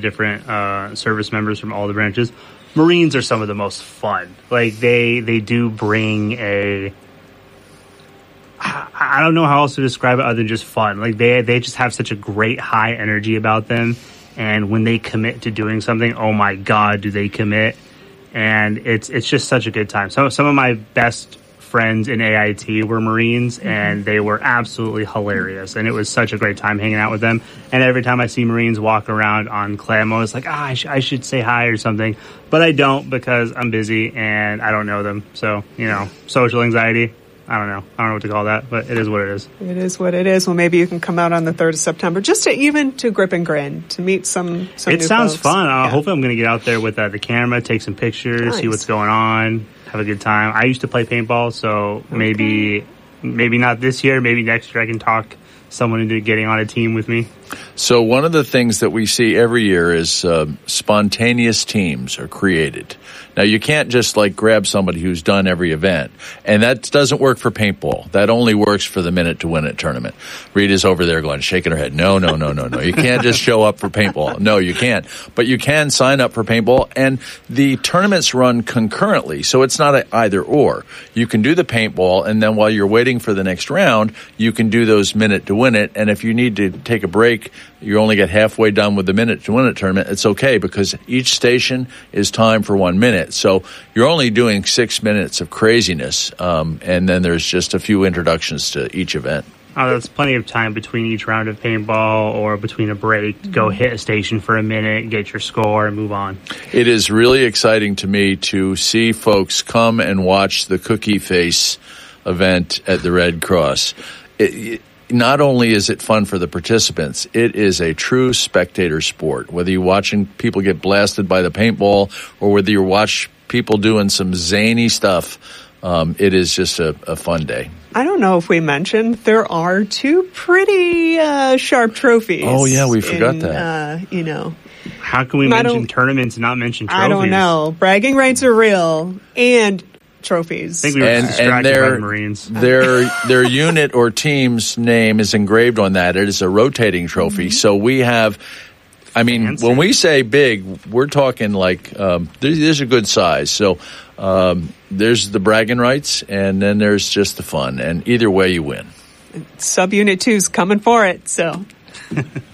different service members from all the branches. Marines are some of the most fun. Like they do bring I don't know how else to describe it other than just fun. Like they just have such a great high energy about them. And when they commit to doing something, oh my God, do they commit? And it's just such a good time. Some of my best friends in AIT were Marines, and they were absolutely hilarious. And it was such a great time hanging out with them. And every time I see Marines walk around on Clay, I'm always like, I should say hi or something. But I don't because I'm busy and I don't know them. So, social anxiety. I don't know what to call that, but it is what it is. It is what it is. Well, maybe you can come out on the 3rd of September just to grip and grin, to meet some It new sounds folks. fun. Yeah. Hopefully I'm going to get out there with the camera, take some pictures, see what's going on, have a good time. I used to play paintball, so maybe not this year, maybe next year I can talk someone into getting on a team with me. So one of the things that we see every year is spontaneous teams are created. Now, you can't just grab somebody who's done every event, and that doesn't work for paintball. That only works for the Minute to Win It tournament. Rita's over there shaking her head. No. You can't just show up for paintball. No, you can't. But you can sign up for paintball, and the tournaments run concurrently, so it's not an either or. You can do the paintball, and then while you're waiting for the next round, you can do those Minute to Win It, and if you need to take a break, you only get halfway done with the Minute to Win It tournament, it's okay because each station is timed for 1 minute. So you're only doing 6 minutes of craziness, and then there's just a few introductions to each event. Oh, that's plenty of time between each round of paintball or between a break to go hit a station for a minute, get your score, and move on. It is really exciting to me to see folks come and watch the Cookie Face event at the Red Cross. Not only is it fun for the participants, it is a true spectator sport. Whether you're watching people get blasted by the paintball or whether you watch people doing some zany stuff, it is just a fun day. I don't know if we mentioned there are 2 pretty sharp trophies. Oh, yeah, we forgot that. How can we mention tournaments and not mention trophies? I don't know. Bragging rights are real, and trophies. I think we were distracted by the Marines. Their unit or team's name is engraved on that. It is a rotating trophy. So we have, fancy. When we say big, we're talking there's a good size. So there's the bragging rights, and then there's just the fun. And either way, you win. Subunit 2's coming for it, so...